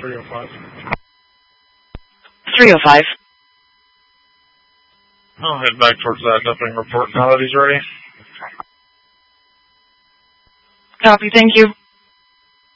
305. 305. I'll head back towards that dumping report now that he's ready. Copy, thank you.